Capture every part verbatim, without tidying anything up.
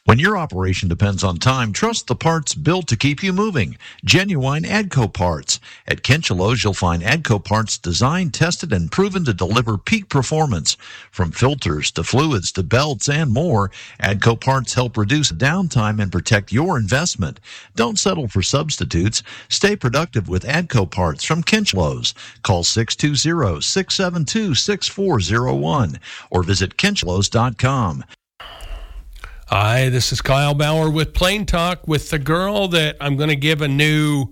When your operation depends on time, trust the parts built to keep you moving. Genuine AGCO parts. At Kinchelo's, you'll find AGCO parts designed, tested, and proven to deliver peak performance. From filters to fluids to belts and more, AGCO parts help reduce downtime and protect your investment. Don't settle for substitutes. Stay productive with AGCO parts from Kinchelo's. Call six two zero, six seven two, six four zero one or visit kinchelos dot com. Hi, this is Kyle Bauer with Plain Talk with the girl that I'm going to give a new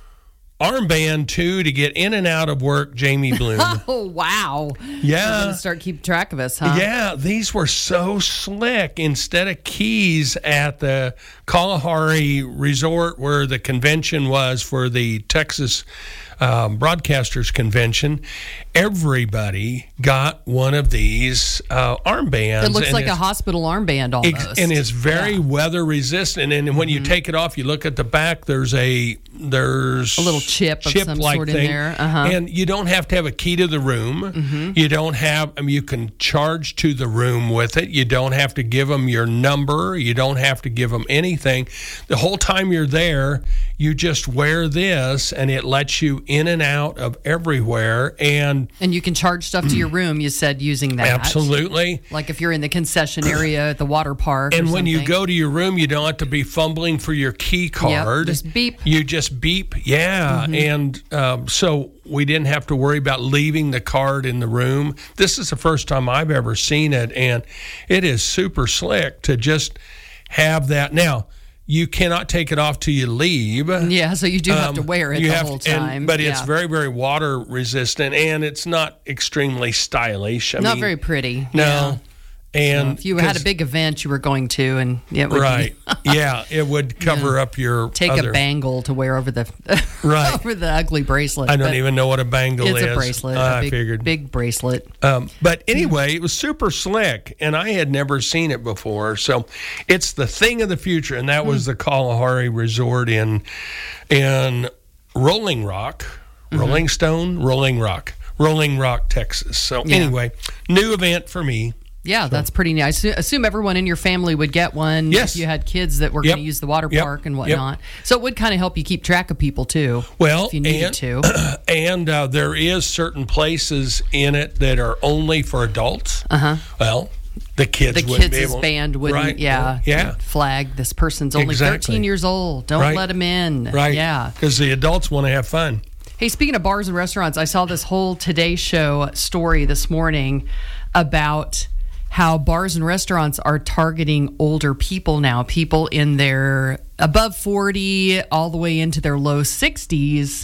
armband to to get in and out of work, Jamie Bloom. Oh, wow. Yeah. You're going to start keeping track of us, huh? Yeah, these were so slick. Instead of keys at the Kalahari Resort where the convention was for the Texas um, Broadcasters Convention, everybody got one of these uh, armbands. It looks like a hospital armband almost. Ex- and it's very yeah. weather resistant. And when mm-hmm. you take it off, you look at the back, there's a there's a little chip, chip of some like sort thing. in there. Uh-huh. And you don't have to have a key to the room. Mm-hmm. You don't have, I mean, you can charge to the room with it. You don't have to give them your number. You don't have to give them anything. The whole time you're there, you just wear this and it lets you in and out of everywhere. And And you can charge stuff to your room, you said, using that. Absolutely. Like if you're in the concession area at the water park. And or when you something. go to your room, you don't have to be fumbling for your key card. Yep, just beep. You just beep, yeah. Mm-hmm. And um, so we didn't have to worry about leaving the card in the room. This is the first time I've ever seen it, and it is super slick to just have that. Now, you cannot take it off till you leave. Yeah, so you do have um, to wear it the have, whole time. And, but yeah. it's very, very water resistant, and it's not extremely stylish. I not mean, very pretty. No. Yeah. And well, if you had a big event you were going to, and yeah, it would right, be, yeah, it would cover yeah. up your take other, a bangle to wear over the right over the ugly bracelet. I don't even know what a bangle it's is. It's a bracelet. Uh, a big, I figured big bracelet. Um, but anyway, it was super slick, and I had never seen it before. So it's the thing of the future, and that was mm. the Kalahari Resort in in Rolling Rock, mm-hmm. Rolling Stone, Rolling Rock, Rolling Rock, Texas. So yeah. anyway, new event for me. Yeah, so. That's pretty nice. I assume everyone in your family would get one yes. if you had kids that were yep. going to use the water yep. park and whatnot. Yep. So it would kind of help you keep track of people, too, well, if you needed and, to. And uh, there is certain places in it that are only for adults. Uh-huh. Well, the kids the wouldn't kids' be able, band wouldn't, right, yeah, yeah. flag, this person's only exactly. thirteen years old. Don't right. let them in. Right. Yeah. Because the adults want to have fun. Hey, speaking of bars and restaurants, I saw this whole Today Show story this morning about how bars and restaurants are targeting older people now, people in their above forty all the way into their low sixties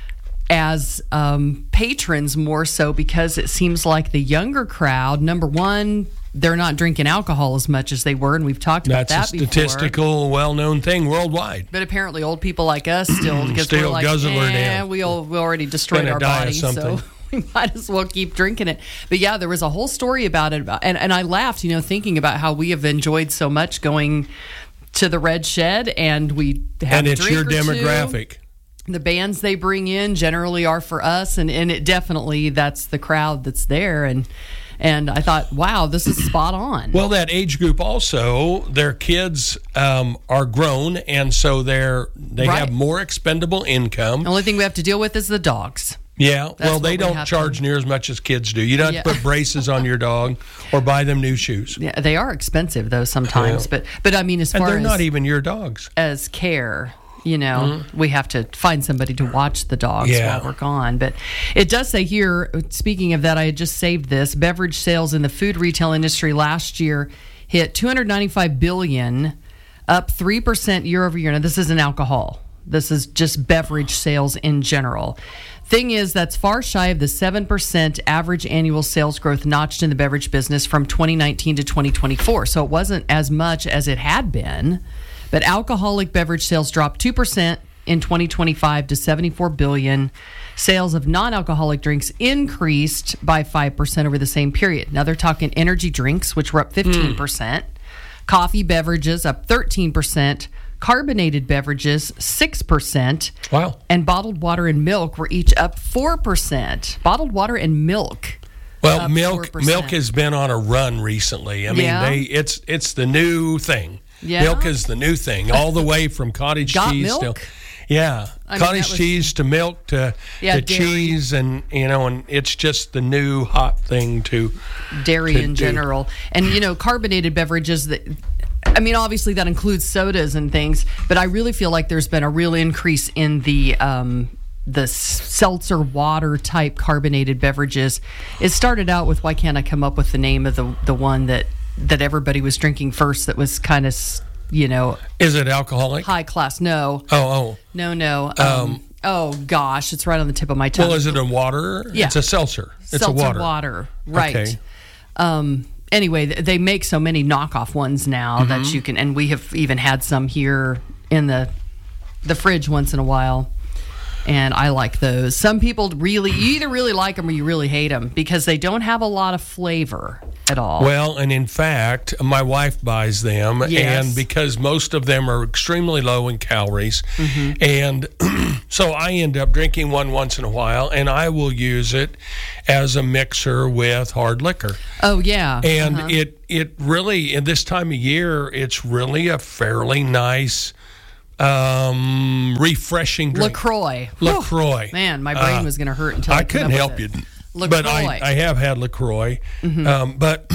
as um, patrons, more so because it seems like the younger crowd, number one, they're not drinking alcohol as much as they were, and we've talked about That's that a statistical, before. well-known thing worldwide. But apparently old people like us still, because still we're like, guzzler eh, down. we, all, we already destroyed Gonna our die of bodies, something. so we might as well keep drinking it. But yeah, there was a whole story about it, and, and I laughed, you know, thinking about how we have enjoyed so much going to the Red Shed, and we have and a it's drink your or two. demographic. The bands they bring in generally are for us, and, and it definitely, that's the crowd that's there. And and I thought, wow, this is spot on. Well, that age group also, their kids um, are grown, and so they're they Right. have more expendable income. The only thing we have to deal with is the dogs. Yeah, That's well, what they we don't have charge to- near as much as kids do. You don't Yeah. have to put braces on your dog or buy them new shoes. Yeah, they are expensive though sometimes, Yeah. but but I mean, as And far they're as not even your dogs. as care, you know, mm-hmm. we have to find somebody to watch the dogs Yeah. while we're gone. But it does say here, speaking of that, I had just saved this. Beverage sales in the food retail industry last year hit two hundred ninety-five billion dollars, up three percent year over year. Now, this isn't alcohol. This is just beverage sales in general. Thing is, that's far shy of the seven percent average annual sales growth notched in the beverage business from twenty nineteen to twenty twenty-four. So it wasn't as much as it had been. But alcoholic beverage sales dropped two percent in twenty twenty-five to seventy-four billion dollars. Sales of non-alcoholic drinks increased by five percent over the same period. Now they're talking energy drinks, which were up fifteen percent. Mm. Coffee beverages up thirteen percent. Carbonated beverages, six percent. Wow. And bottled water and milk were each up four percent. Bottled water and milk. Well, up milk four percent. milk has been on a run recently. I mean, Yeah. they it's it's the new thing. Yeah. Milk is the new thing, all the way from cottage Got cheese milk? to yeah, I mean, cottage that was- cheese to milk to Yeah, to dairy. cheese, and you know, and it's just the new hot thing to Dairy to in do. general. And, you know, carbonated beverages that. I mean, obviously that includes sodas and things, but I really feel like there's been a real increase in the um, the seltzer water type carbonated beverages. It started out with, why can't I come up with the name of the the one that that everybody was drinking first that was kind of, you know, Is it alcoholic? high class? No, Oh, oh. no, no. Um, oh gosh, it's right on the tip of my tongue. Well, is it a water? Yeah. It's a seltzer. It's seltzer a water. water, right? Okay. Um, anyway, th- they make so many knockoff ones now Mm-hmm. that you can, and we have even had some here in the the fridge once in a while. And I like those. Some people really, you either really like them or you really hate them because they don't have a lot of flavor at all. Well, and in fact, my wife buys them, Yes. and because most of them are extremely low in calories, Mm-hmm. and so I end up drinking one once in a while, and I will use it as a mixer with hard liquor. oh yeah, And Uh-huh. it it really, in this time of year, it's really a fairly nice, um, refreshing drink. LaCroix. Whew. LaCroix. Man, my brain Uh, was going to hurt until I, I came couldn't up help with you, it. but I, LaCroix. I have had LaCroix. Mm-hmm. Um, but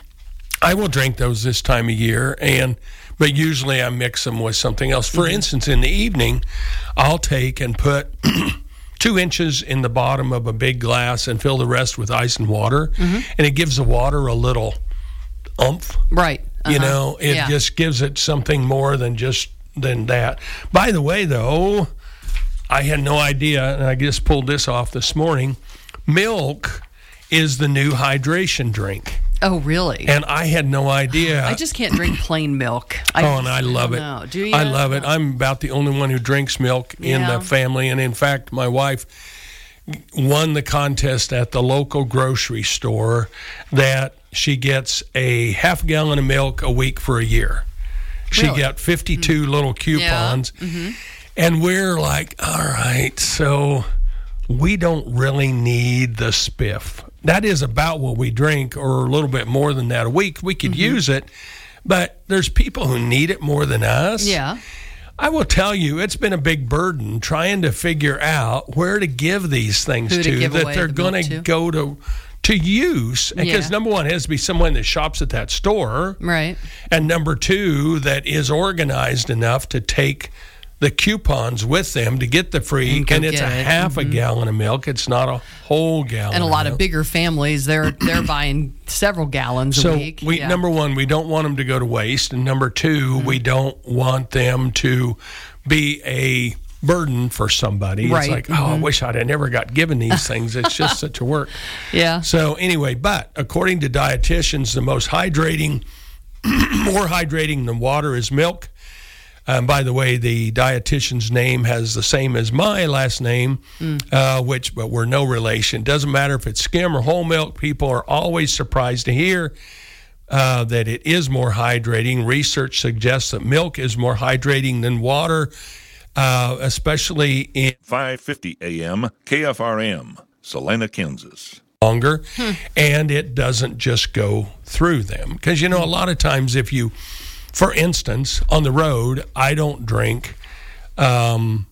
I will drink those this time of year, and but usually I mix them with something else. For Mm-hmm. instance, in the evening, I'll take and put two inches in the bottom of a big glass and fill the rest with ice and water, Mm-hmm. and it gives the water a little oomph. Right. You Uh-huh. know, it Yeah. just gives it something more than just than that. By the way, though, I had no idea, and I just pulled this off this morning. Milk is the new hydration drink, Oh, really? and I had no idea. I just can't drink plain milk. I, Oh, and I love don't it. know. Do you? I love it. I'm about the only one who drinks milk in Yeah. the family, and in fact, my wife won the contest at the local grocery store that she gets a half gallon of milk a week for a year. She Really? got fifty-two little coupons, and we're like, all right, so we don't really need the spiff. That is about what we drink, or a little bit more than that a week. We could use it, but there's people who need it more than us. Yeah. I will tell you, it's been a big burden trying to figure out where to give these things Who to to, give that away they're the going milk to to. go to to use. Because Yeah. number one, it has to be someone that shops at that store, Right. and number two, that is organized enough to take the coupons with them to get the free. And go And it's get a it. half a gallon of milk. It's not a whole gallon. And a lot milk. of bigger families, they're they're buying several gallons So a week. we Yeah. number one, we don't want them to go to waste, and number 2 Mm-hmm. we don't want them to be a burden for somebody. Right. It's like, oh, I wish I'd have never got given these things. It's just such a work. Yeah. So anyway, but according to dietitians, the most hydrating, more hydrating than water is milk. And by the way, the dietitian's name has the same as my last name, uh, which, but we're no relation. Doesn't matter if it's skim or whole milk. People are always surprised to hear uh, that it is more hydrating. Research suggests that milk is more hydrating than water, uh, especially in five fifty A M K F R M, Salina, Kansas. longer, and it doesn't just go through them. Because, you know, a lot of times if you, for instance, on the road, I don't drink um,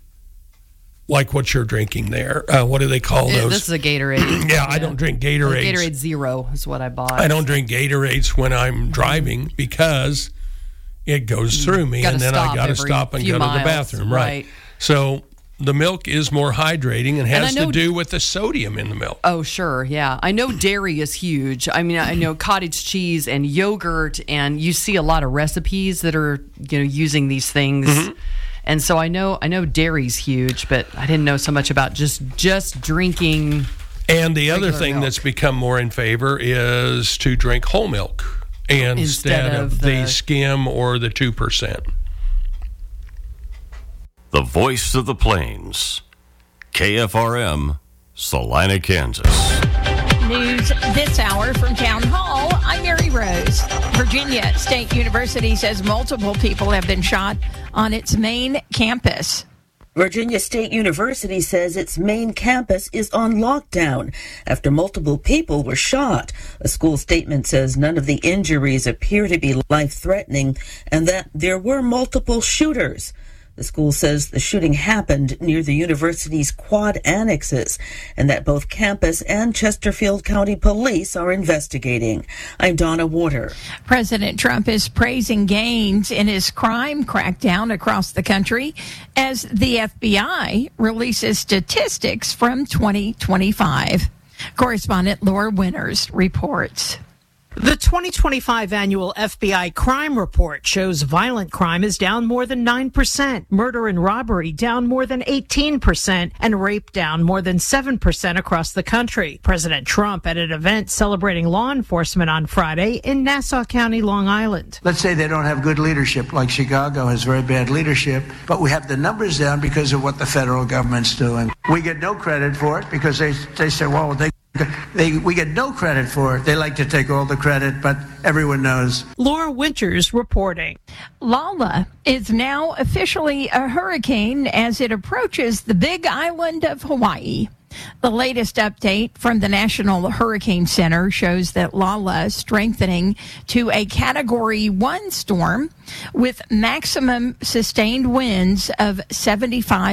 like what you're drinking there. Uh, what do they call Yeah, those? this is a Gatorade. yeah, I don't drink Gatorades. Gatorade Zero is what I bought. I don't drink Gatorades when I'm driving because it goes through me, Gotta and then I stop got to every stop and few go to the miles, bathroom. right. So the milk is more hydrating and has I know- to do with the sodium in the milk. Oh, sure. Yeah. I know dairy is huge. I mean, I know cottage cheese and yogurt, and you see a lot of recipes that are, you know, using these things. Mm-hmm. And so I know I know dairy's huge, but I didn't know so much about just just drinking. And the other regular thing milk. that's become more in favor is to drink whole milk instead, Instead of, of the, the- skim or the two percent. The voice of the plains. K F R M, Salina, Kansas. News this hour from Town Hall. I'm Mary Rose. Virginia State University says multiple people have been shot on its main campus. Virginia State University says its main campus is on lockdown after multiple people were shot. A school statement says none of the injuries appear to be life-threatening and that there were multiple shooters. The school says the shooting happened near the university's quad annexes and that both campus and Chesterfield County Police are investigating. I'm Donna Warder. President Trump is praising gains in his crime crackdown across the country as the F B I releases statistics from twenty twenty-five. Correspondent Laura Winters reports. The twenty twenty-five annual F B I crime report shows violent crime is down more than nine percent, murder and robbery down more than eighteen percent, and rape down more than seven percent across the country. President Trump at an event celebrating law enforcement on Friday in Nassau County, Long Island. Let's say they don't have good leadership, like Chicago has very bad leadership, but we have the numbers down because of what the federal government's doing. We get no credit for it because they, they say, well, they They, we get no credit for it. They like to take all the credit, but everyone knows. Laura Winters reporting. Lala is now officially a hurricane as it approaches the big island of Hawaii. The latest update from the National Hurricane Center shows that Lala is strengthening to a Category one storm with maximum sustained winds of seventy-five